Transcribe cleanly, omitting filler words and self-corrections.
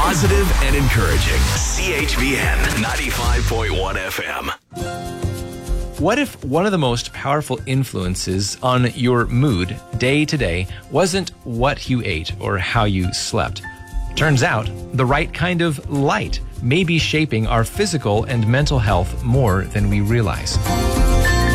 Positive and encouraging. CHVN 95.1 FM. What if one of the most powerful influences on your mood day to day wasn't what you ate or how you slept? Turns out, the right kind of light may be shaping our physical and mental health more than we realize.